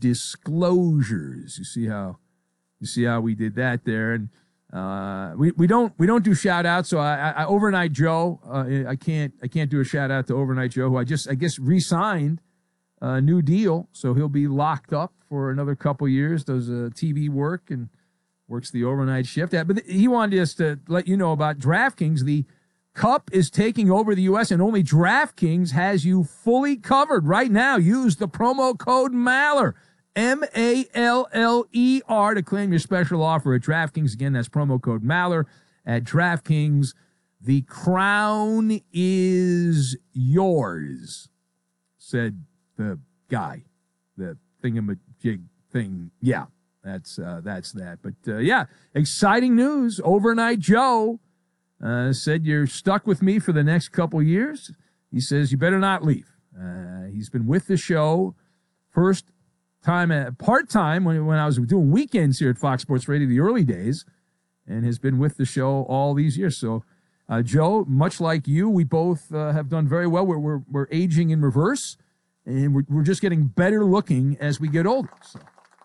disclosures. You see how we did that there, and we don't do shout outs. So I Overnight Joe, I can't do a shout out to Overnight Joe, who I guess re-signed a new deal, so he'll be locked up for another couple years. Does TV work and works the overnight shift. But he wanted us to let you know about DraftKings. The Cup is taking over the U.S., and only DraftKings has you fully covered right now. Use the promo code MALLER, MALLER, to claim your special offer at DraftKings. Again, that's promo code MALLER at DraftKings. The crown is yours, said the guy, the thingamajig thing. Yeah, that's that. But, exciting news. Overnight Joe said, you're stuck with me for the next couple years. He says, you better not leave. He's been with the show first time, part-time when I was doing weekends here at Fox Sports Radio, the early days, and has been with the show all these years. So, Joe, much like you, we both have done very well. We're aging in reverse, and we're just getting better looking as we get older. So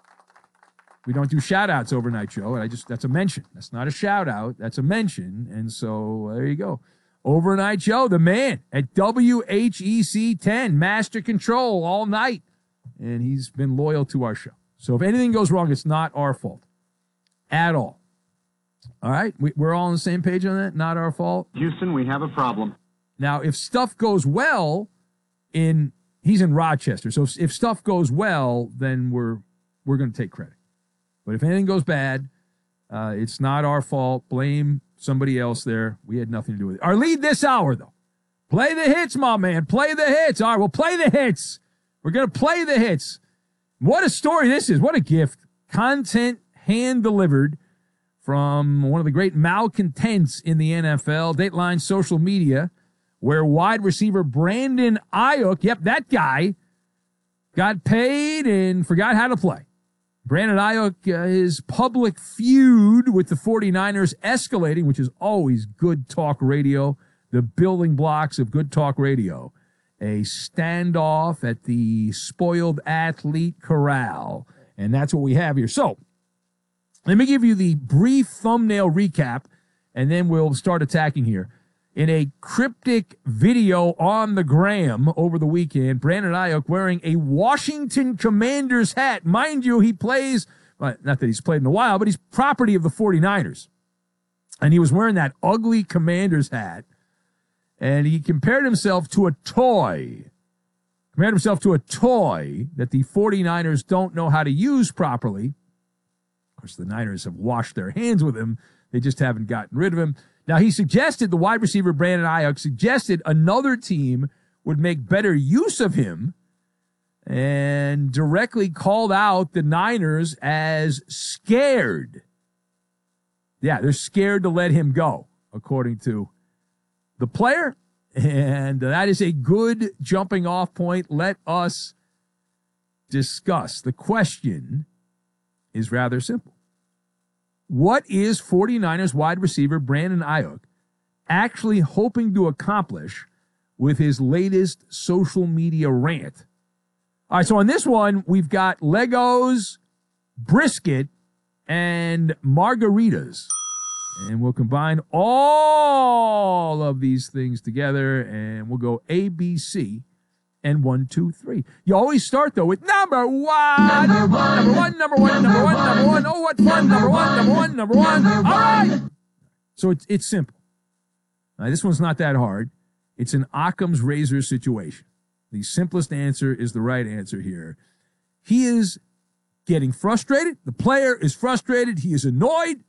we don't do shout-outs Overnight Joe. That's a mention. That's not a shout-out. That's a mention. And so there you go. Overnight Joe, the man at WHEC 10, Master Control all night. And he's been loyal to our show. So if anything goes wrong, it's not our fault at all. All right? We're all on the same page on that? Not our fault? Houston, we have a problem. Now, if stuff goes well he's in Rochester. So if stuff goes well, then we're going to take credit. But if anything goes bad, it's not our fault. Blame somebody else there. We had nothing to do with it. Our lead this hour, though. Play the hits, my man. Play the hits. All right, we'll play the hits. We're going to play the hits. What a story this is. What a gift. Content hand-delivered from one of the great malcontents in the NFL, Dateline Social Media, where wide receiver Brandon Aiyuk, yep, that guy, got paid and forgot how to play. Brandon Aiyuk, his public feud with the 49ers escalating, which is always good talk radio, the building blocks of good talk radio. A standoff at the Spoiled Athlete Corral. And that's what we have here. So, let me give you the brief thumbnail recap, and then we'll start attacking here. In a cryptic video on the gram over the weekend, Brandon Aiyuk wearing a Washington Commanders hat. Mind you, he plays, well, not that he's played in a while, but he's property of the 49ers. And he was wearing that ugly Commanders hat. And he compared himself to a toy. Compared himself to a toy that the 49ers don't know how to use properly. Of course, the Niners have washed their hands with him. They just haven't gotten rid of him. Now, he suggested, the wide receiver Brandon Aiyuk suggested another team would make better use of him and directly called out the Niners as scared. Yeah, they're scared to let him go, according to the player. And that is a good jumping off point. Let us discuss. The question is rather simple. What is 49ers wide receiver Brandon Aiyuk actually hoping to accomplish with his latest social media rant? All right, so on this one, we've got Legos, brisket, and margaritas. And we'll combine all of these things together, and we'll go A, B, C, and 1, 2, 3. You always start, though, with number one. Number one. Oh, what fun. Number one. All right. So it's simple. Now, this one's not that hard. It's an Occam's razor situation. The simplest answer is the right answer here. He is getting frustrated. The player is frustrated. He is annoyed.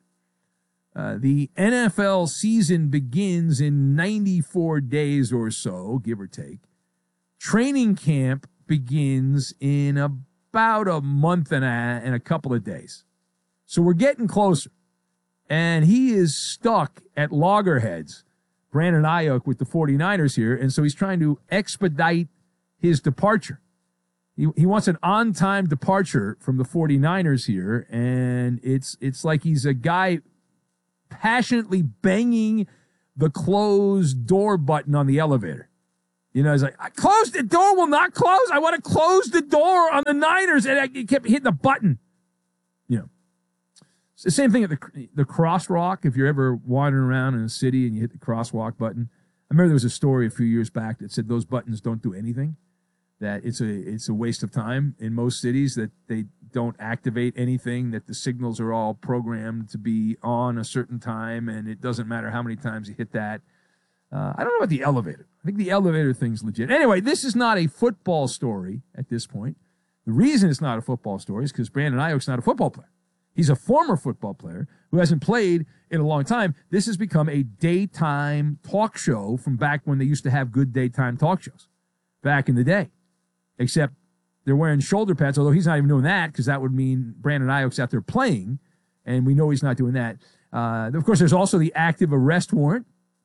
The NFL season begins in 94 days or so, give or take. Training camp begins in about a month and a couple of days. So we're getting closer. And he is stuck at loggerheads, Brandon Aiyuk, with the 49ers here. And so he's trying to expedite his departure. He wants an on-time departure from the 49ers here. And it's like he's a guy passionately banging the closed door button on the elevator. He's like, I closed the door, will not close. I want to close the door on the Niners. And I kept hitting the button. It's the same thing at the crosswalk. If you're ever wandering around in a city and you hit the crosswalk button. I remember there was a story a few years back that said those buttons don't do anything, that it's a waste of time in most cities, that they don't activate anything, that the signals are all programmed to be on a certain time, and it doesn't matter how many times you hit that. I don't know about the elevator. I think the elevator thing's legit. Anyway, this is not a football story at this point. The reason it's not a football story is because Brandon Aiyuk's not a football player. He's a former football player who hasn't played in a long time. This has become a daytime talk show from back when they used to have good daytime talk shows back in the day. Except they're wearing shoulder pads, although he's not even doing that because that would mean Brandon Aiyuk's out there playing, and we know he's not doing that. Of course, there's also the active arrest warrant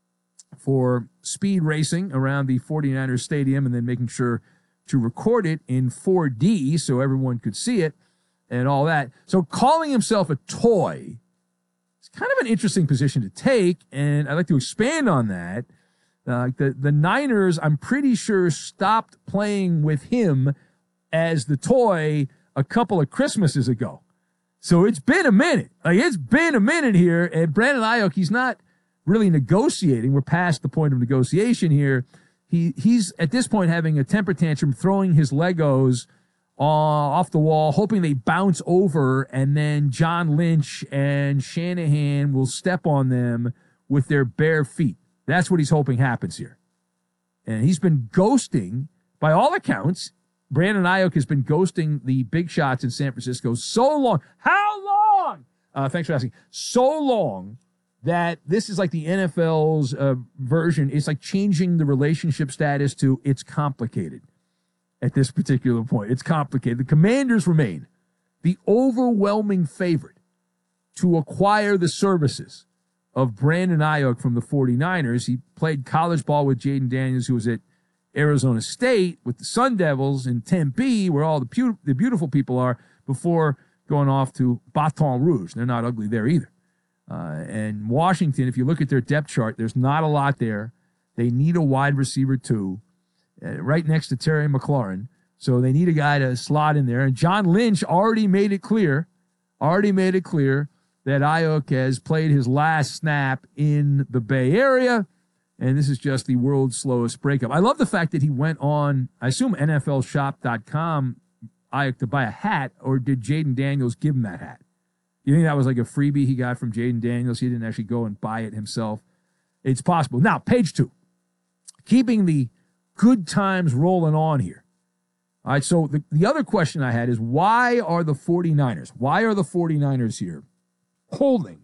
for speed racing around the 49ers stadium and then making sure to record it in 4D so everyone could see it and all that. So calling himself a toy is kind of an interesting position to take, and I'd like to expand on that. The Niners, I'm pretty sure, stopped playing with him as the toy a couple of Christmases ago. So it's been a minute. It's been a minute here, and Brandon Aiyuk, he's not really negotiating. We're past the point of negotiation here. He's at this point having a temper tantrum, throwing his Legos off the wall, hoping they bounce over, and then John Lynch and Shanahan will step on them with their bare feet. That's what he's hoping happens here. And he's been ghosting, by all accounts, Brandon Aiyuk has been ghosting the big shots in San Francisco so long. How long? Thanks for asking. So long that this is like the NFL's version. It's like changing the relationship status to it's complicated at this particular point. It's complicated. The Commanders remain the overwhelming favorite to acquire the services of Brandon Aiyuk from the 49ers. He played college ball with Jaden Daniels, who was at Arizona State with the Sun Devils in Tempe, where all the beautiful people are, before going off to Baton Rouge. They're not ugly there either. And Washington, if you look at their depth chart, there's not a lot there. They need a wide receiver too, right next to Terry McLaurin. So they need a guy to slot in there. And John Lynch already made it clear that Aiyuk has played his last snap in the Bay Area, and this is just the world's slowest breakup. I love the fact that he went on, I assume NFLshop.com, Aiyuk, to buy a hat, or did Jaden Daniels give him that hat? You think that was like a freebie he got from Jaden Daniels? He didn't actually go and buy it himself. It's possible. Now, page 2. Keeping the good times rolling on here. All right, so the other question I had is, why are the 49ers here holding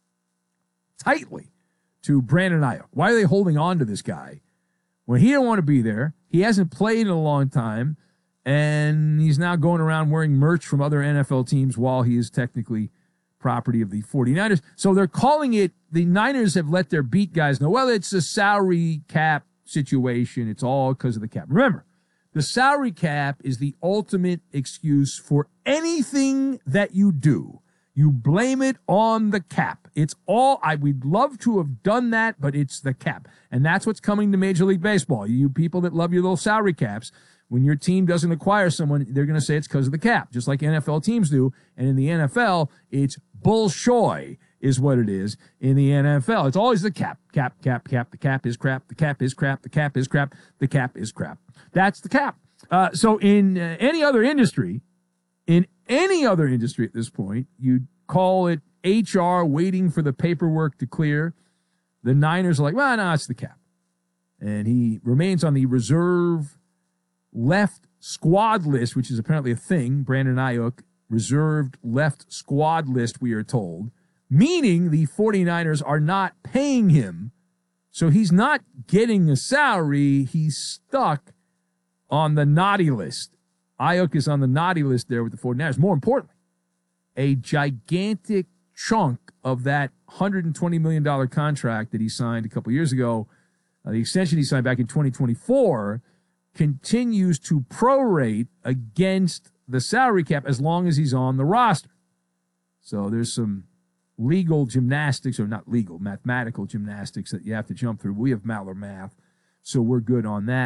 tightly to Brandon Aiyuk? Why are they holding on to this guy when he didn't want to be there? He hasn't played in a long time, and he's now going around wearing merch from other NFL teams while he is technically property of the 49ers. So they're calling it, the Niners have let their beat guys know, well, it's a salary cap situation. It's all because of the cap. Remember, the salary cap is the ultimate excuse for anything that you do. You blame it on the cap. It's all, we'd love to have done that, but it's the cap. And that's what's coming to Major League Baseball. You people that love your little salary caps, when your team doesn't acquire someone, they're going to say it's because of the cap, just like NFL teams do. And in the NFL, it's bullshoy is what it is in the NFL. It's always the cap. Cap. The cap is crap. The cap is crap. The cap is crap. The cap is crap. That's the cap. So in any other industry at this point, you'd call it HR waiting for the paperwork to clear. The Niners are like, well, no, it's the cap. And he remains on the reserve left squad list, which is apparently a thing. Brandon Aiyuk, reserved left squad list, we are told, meaning the 49ers are not paying him. So he's not getting a salary. He's stuck on the naughty list. Aiyuk is on the naughty list there with the 49ers. More importantly, a gigantic chunk of that $120 million contract that he signed a couple years ago, the extension he signed back in 2024, continues to prorate against the salary cap as long as he's on the roster. So there's some legal gymnastics, or not legal, mathematical gymnastics that you have to jump through. We have Maller Math, so we're good on that.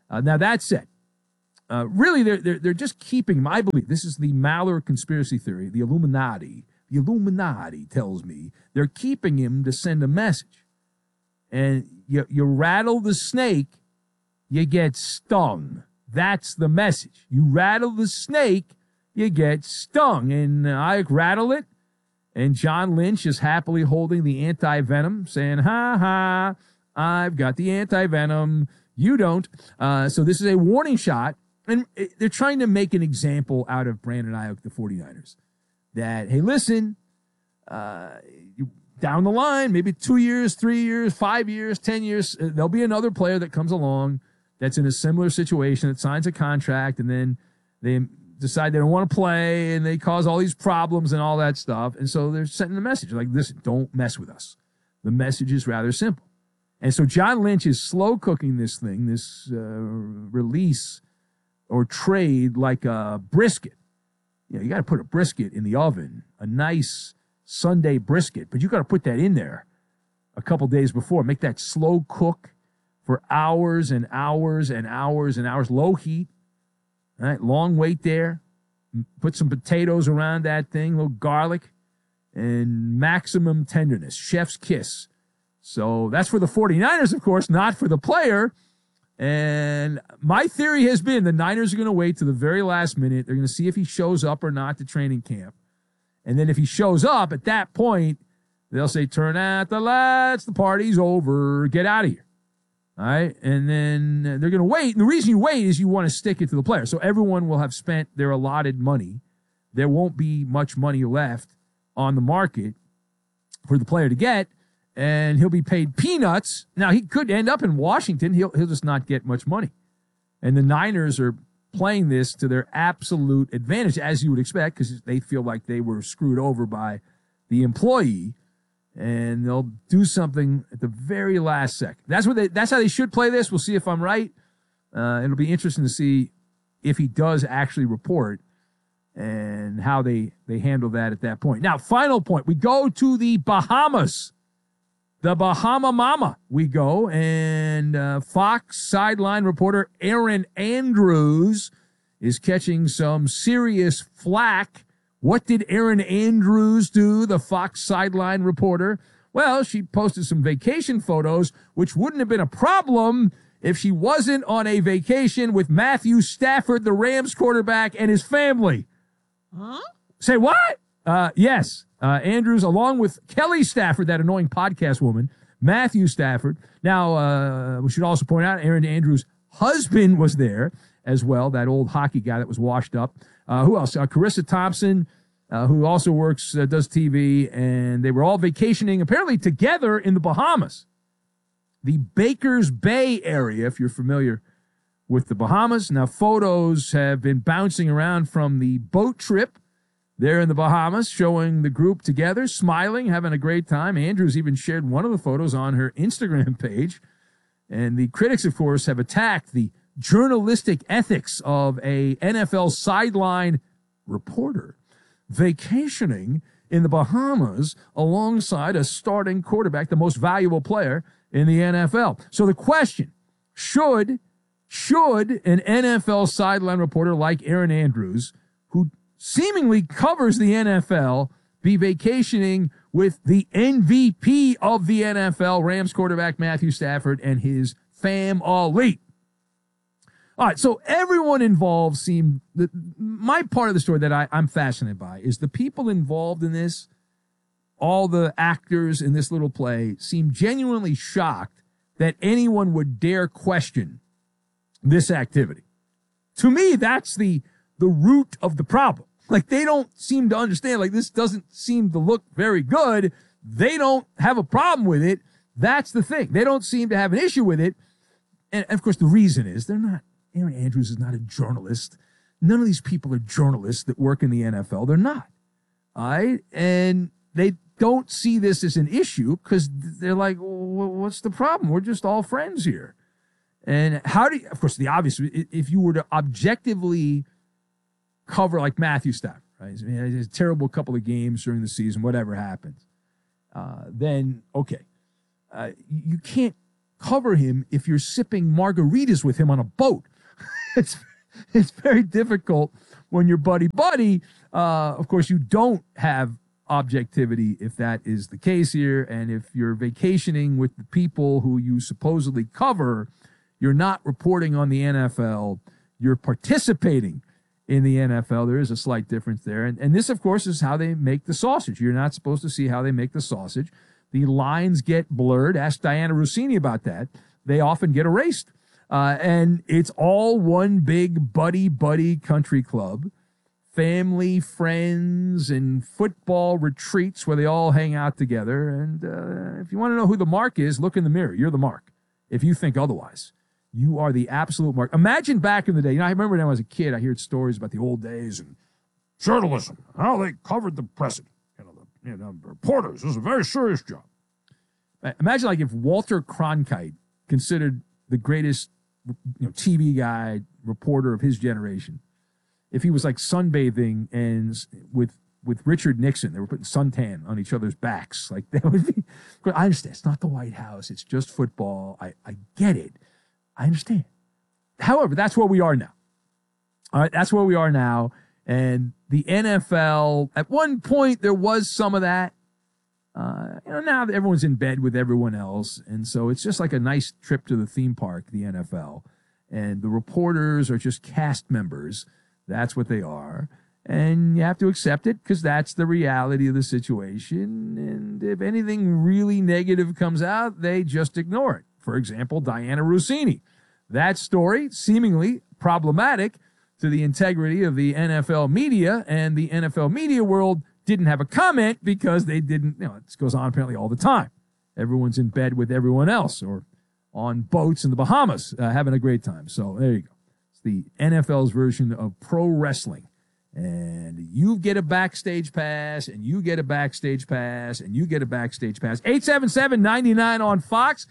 Now, that said, really, they're just keeping my belief. This is the Maller conspiracy theory, the Illuminati. The Illuminati tells me they're keeping him to send a message. And you rattle the snake, you get stung. That's the message. You rattle the snake, you get stung. And I rattle it, and John Lynch is happily holding the anti-venom, saying, ha ha, I've got the anti-venom, you don't. So this is a warning shot. And they're trying to make an example out of Brandon Ayuk, the 49ers. That, hey, listen, down the line, maybe 2 years, 3 years, 5 years, 10 years, there'll be another player that comes along that's in a similar situation, that signs a contract, and then they decide they don't want to play, and they cause all these problems and all that stuff. And so they're sending a message like, listen, don't mess with us. The message is rather simple. And so John Lynch is slow cooking this thing, this release or trade, like a brisket. You know, you got to put a brisket in the oven, a nice Sunday brisket, but you got to put that in there a couple days before. Make that slow cook for hours and hours and hours and hours, low heat. All right, long wait there. Put some potatoes around that thing, a little garlic, and maximum tenderness, chef's kiss. So that's for the 49ers, of course, not for the player. And my theory has been the Niners are going to wait to the very last minute. They're going to see if he shows up or not to training camp. And then if he shows up at that point, they'll say, turn out the lights, the party's over, get out of here. All right? And then they're going to wait. And the reason you wait is you want to stick it to the player. So everyone will have spent their allotted money. There won't be much money left on the market for the player to get. And he'll be paid peanuts. Now, he could end up in Washington. He'll just not get much money. And the Niners are playing this to their absolute advantage, as you would expect, because they feel like they were screwed over by the employee. And they'll do something at the very last second. That's how they should play this. We'll see if I'm right. It'll be interesting to see if he does actually report and how they handle that at that point. Now, final point. We go to the Bahamas. The Bahama Mama, we go, and Fox sideline reporter Erin Andrews is catching some serious flack. What did Erin Andrews do, the Fox sideline reporter? Well, she posted some vacation photos, which wouldn't have been a problem if she wasn't on a vacation with Matthew Stafford, the Rams quarterback, and his family. Huh? Say what? Yes. Andrews, along with Kelly Stafford, that annoying podcast woman, Matthew Stafford. Now, we should also point out Erin Andrews' husband was there as well, that old hockey guy that was washed up. Who else? Carissa Thompson, who also works, does TV, and they were all vacationing, apparently together in the Bahamas. The Bakers Bay area, if you're familiar with the Bahamas. Now, photos have been bouncing around from the boat trip there in the Bahamas, showing the group together, smiling, having a great time. Andrews even shared one of the photos on her Instagram page. And the critics, of course, have attacked the journalistic ethics of a NFL sideline reporter vacationing in the Bahamas alongside a starting quarterback, the most valuable player in the NFL. So the question, should an NFL sideline reporter like Erin Andrews, who seemingly covers the NFL, be vacationing with the MVP of the NFL, Rams quarterback Matthew Stafford, and his family? All right, so everyone involved seemed... My part of the story that I'm fascinated by is the people involved in this, all the actors in this little play, seem genuinely shocked that anyone would dare question this activity. To me, that's the root of the problem. Like, they don't seem to understand. Like, this doesn't seem to look very good. They don't have a problem with it. That's the thing. They don't seem to have an issue with it. And, of course, the reason is they're not... Erin Andrews is not a journalist. None of these people are journalists that work in the NFL. They're not. All right? And they don't see this as an issue because they're like, well, what's the problem? We're just all friends here. And how do you... Of course, the obvious... If you were to objectively cover like Matthew Stafford, right? I mean, it's a terrible couple of games during the season, whatever happens. Then, okay. You can't cover him if you're sipping margaritas with him on a boat. It's very difficult when you're buddy-buddy. Of course, you don't have objectivity if that is the case here. And if you're vacationing with the people who you supposedly cover, you're not reporting on the NFL. You're participating in the NFL. There is a slight difference there. And this, of course, is how they make the sausage. You're not supposed to see how they make the sausage. The lines get blurred. Ask Diana Rossini about that. They often get erased. And it's all one big buddy country club. Family, friends, and football retreats where they all hang out together. And if you want to know who the mark is, look in the mirror. You're the mark. If you think otherwise, you are the absolute mark. Imagine back in the day. You know, I remember when I was a kid, I heard stories about the old days and journalism, how they covered the president. The reporters. It was a very serious job. Imagine like if Walter Cronkite, considered the greatest TV guy, reporter of his generation, if he was like sunbathing and with Richard Nixon, they were putting suntan on each other's backs. Like that would be. I understand. It's not the White House. It's just football. I get it. I understand. However, that's where we are now. All right, that's where we are now. And the NFL, at one point, there was some of that. Now everyone's in bed with everyone else. And so it's just like a nice trip to the theme park, the NFL. And the reporters are just cast members. That's what they are. And you have to accept it because that's the reality of the situation. And if anything really negative comes out, they just ignore it. For example, Diana Rossini. That story, seemingly problematic to the integrity of the NFL media, and the NFL media world didn't have a comment because they didn't, this goes on apparently all the time. Everyone's in bed with everyone else or on boats in the Bahamas having a great time. So there you go. It's the NFL's version of pro wrestling. And you get a backstage pass, and you get a backstage pass, and you get a backstage pass. 877-99 on Fox,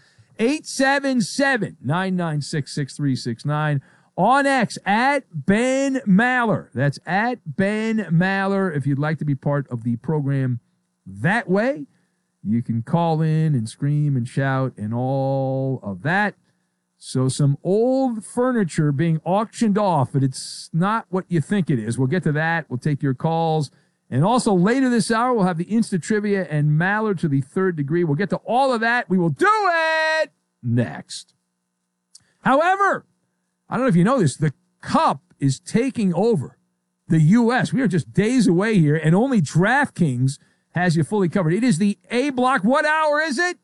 877-996-6369. On X, at Ben Maller. That's at Ben Maller. If you'd like to be part of the program that way, you can call in and scream and shout and all of that. So some old furniture being auctioned off, but it's not what you think it is. We'll get to that. We'll take your calls. And also later this hour, we'll have the Insta Trivia and Maller to the third degree. We'll get to all of that. We will do it next. However, I don't know if you know this, the Cup is taking over the U.S. We are just days away here, and only DraftKings has you fully covered. It is the A block. What hour is it?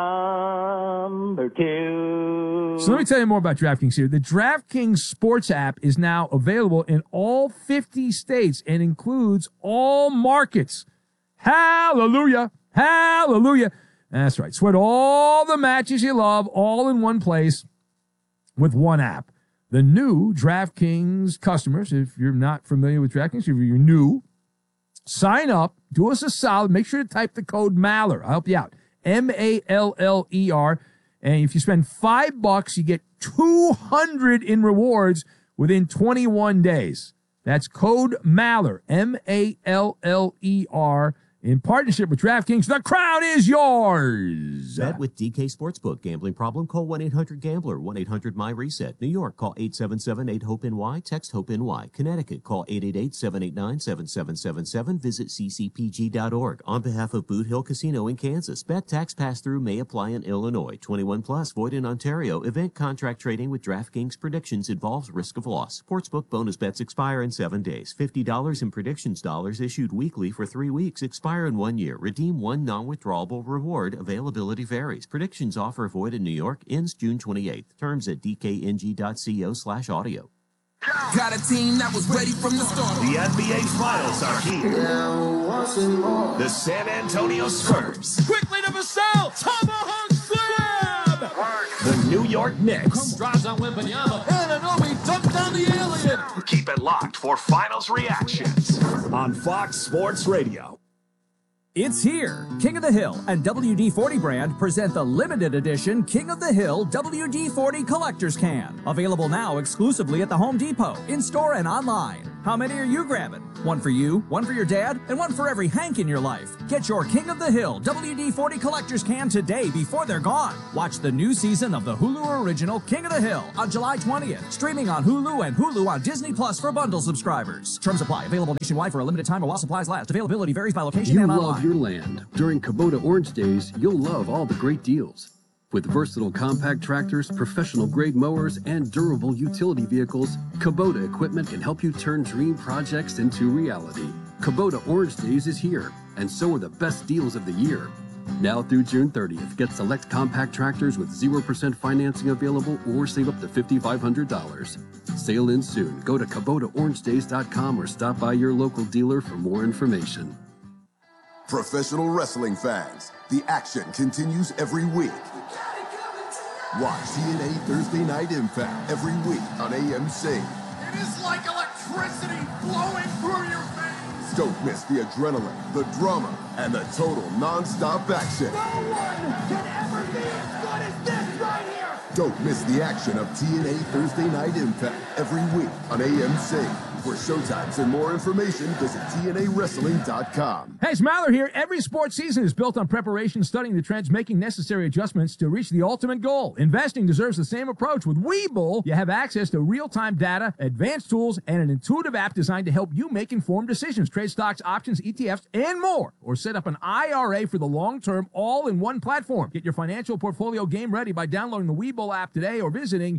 Number 2. So let me tell you more about DraftKings here. The DraftKings Sports app is now available in all 50 states and includes all markets. Hallelujah. Hallelujah. That's right. Sweat all the matches you love all in one place with one app. The new DraftKings customers, if you're not familiar with DraftKings, if you're new, sign up, do us a solid, make sure to type the code Maller. I'll help you out. M-A-L-L-E-R. And if you spend $5, you get $200 in rewards within 21 days. That's code Maller, M-A-L-L-E-R. In partnership with DraftKings, the crown is yours. Bet with DK Sportsbook. Gambling problem? Call 1-800-GAMBLER. 1-800-MY-RESET. New York, call 877-8-HOPE-NY. Text HOPE-NY. Connecticut, call 888-789-7777. Visit ccpg.org. On behalf of Boot Hill Casino in Kansas, bet tax pass-through may apply in Illinois. 21 plus, void in Ontario. Event contract trading with DraftKings predictions involves risk of loss. Sportsbook bonus bets expire in 7 days. $50 in predictions dollars issued weekly for 3 weeks. Expire in 1 year. Redeem one non-withdrawable reward. Availability varies. Predictions offer void in New York. Ends June 28th. Terms at dkng.co/audio. Got a team that was ready from the start. The NBA Finals are here. The San Antonio Spurs. Quickly to Vassell. Tomahawk slam. The New York Knicks. Drives on Wembanyama. And Anobi dunked down the alien. Keep it locked for Finals reactions on Fox Sports Radio. It's here. King of the Hill and WD-40 brand present the limited edition King of the Hill WD-40 Collector's Can. Available now exclusively at the Home Depot, in-store and online. How many are you grabbing? One for you, one for your dad, and one for every Hank in your life. Get your King of the Hill WD-40 Collector's Can today before they're gone. Watch the new season of the Hulu original King of the Hill on July 20th. Streaming on Hulu and Hulu on Disney Plus for bundle subscribers. Terms apply. Available nationwide for a limited time while supplies last. Availability varies by location and online. You love your land. During Kubota Orange Days, you'll love all the great deals. With versatile compact tractors, professional-grade mowers, and durable utility vehicles, Kubota equipment can help you turn dream projects into reality. Kubota Orange Days is here, and so are the best deals of the year. Now through June 30th, get select compact tractors with 0% financing available or save up to $5,500. Sale ends soon. Go to KubotaOrangeDays.com or stop by your local dealer for more information. Professional wrestling fans, the action continues every week. Watch TNA Thursday Night Impact every week on AMC. It is like electricity flowing through your veins. Don't miss the adrenaline, the drama, and the total non-stop action. No one can ever be as good as this right here. Don't miss the action of TNA Thursday Night Impact every week on AMC. For showtimes and more information, visit TNAWrestling.com. Hey, it's Maller here. Every sports season is built on preparation, studying the trends, making necessary adjustments to reach the ultimate goal. Investing deserves the same approach. With Webull, you have access to real-time data, advanced tools, and an intuitive app designed to help you make informed decisions. Trade stocks, options, ETFs, and more. Or set up an IRA for the long term, all in one platform. Get your financial portfolio game ready by downloading the Webull app today or visiting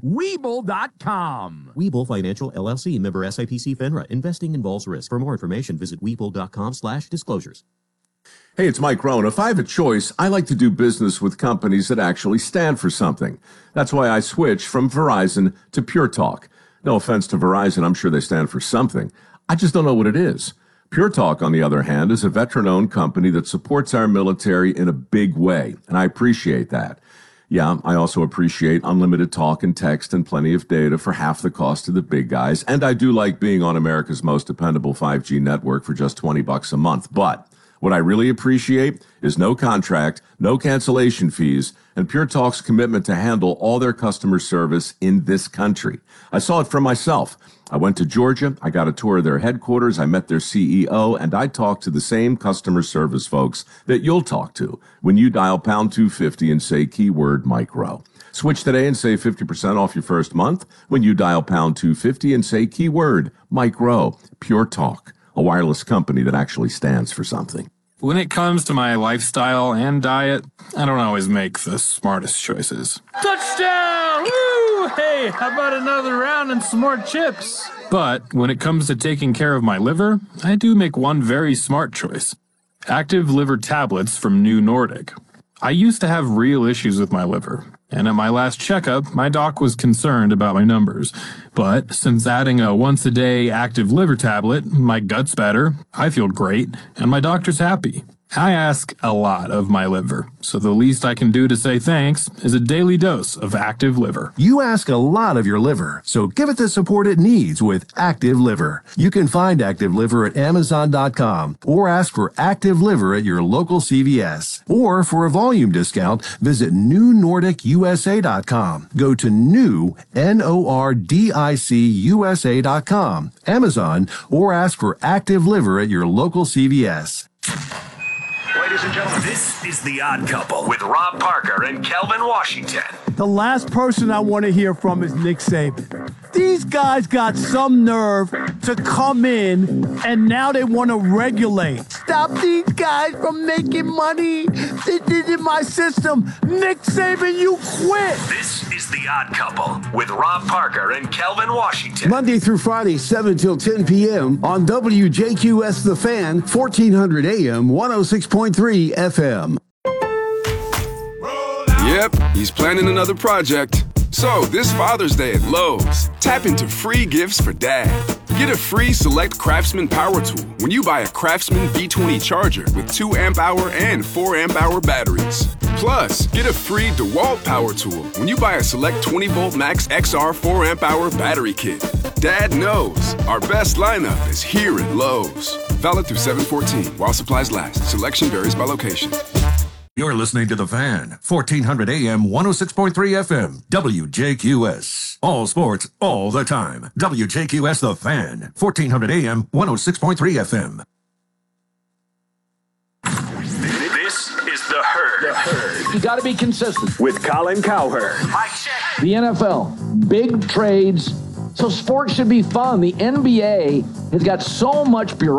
Webull.com. Webull Financial LLC, member SIPC FINRA. Investing involves risk. For more information, visit Webull.com/disclosures. Hey, it's Mike Rohn. If I have a choice, I like to do business with companies that actually stand for something. That's why I switched from Verizon to Pure Talk. No offense to Verizon, I'm sure they stand for something. I just don't know what it is. Pure Talk, on the other hand, is a veteran-owned company that supports our military in a big way, and I appreciate that. Yeah, I also appreciate unlimited talk and text and plenty of data for half the cost of the big guys, and I do like being on America's most dependable 5G network for just $20 a month. But what I really appreciate is no contract, no cancellation fees, and Pure Talk's commitment to handle all their customer service in this country. I saw it for myself. I went to Georgia, I got a tour of their headquarters, I met their CEO, and I talked to the same customer service folks that you'll talk to when you dial pound 250 and say keyword Mike Rowe. Switch today and save 50% off your first month when you dial pound 250 and say keyword Mike Rowe. Pure Talk, a wireless company that actually stands for something. When it comes to my lifestyle and diet, I don't always make the smartest choices. Touchdown! Woo! Hey, how about another round and some more chips? But when it comes to taking care of my liver, I do make one very smart choice. Active liver tablets from New Nordic. I used to have real issues with my liver, and at my last checkup, my doc was concerned about my numbers. But since adding a once-a-day active liver tablet, my gut's better, I feel great, and my doctor's happy. I ask a lot of my liver, so the least I can do to say thanks is a daily dose of Active Liver. You ask a lot of your liver, so give it the support it needs with Active Liver. You can find Active Liver at Amazon.com or ask for Active Liver at your local CVS. Or for a volume discount, visit NewNordicUSA.com. Go to new, NORDICUSA.com, Amazon, or ask for Active Liver at your local CVS. Ladies and gentlemen, this is The Odd Couple with Rob Parker and Kelvin Washington. The last person I want to hear from is Nick Saban. These guys got some nerve to come in, and now they want to regulate. Stop these guys from making money. This isn't my system. Nick Saban, you quit. This is The Odd Couple with Rob Parker and Kelvin Washington. Monday through Friday, 7 till 10 p.m. on WJQS The Fan, 1400 AM, 106.3 FM. Yep, he's planning another project. So, this Father's Day at Lowe's, tap into free gifts for Dad. Get a free Select Craftsman power tool when you buy a Craftsman B20 charger with 2 amp-hour and 4 amp-hour batteries. Plus, get a free DeWalt power tool when you buy a Select 20-volt Max XR 4 amp-hour battery kit. Dad knows our best lineup is here at Lowe's. Valid through 7/14 while supplies last. Selection varies by location. You're listening to The Fan, 1400 AM, 106.3 FM, WJQS. All sports, all the time. WJQS The Fan, 1400 AM, 106.3 FM. This is The Herd. You got to be consistent. With Colin Cowherd. The NFL, big trades. So sports should be fun. The NBA has got so much bureaucracy.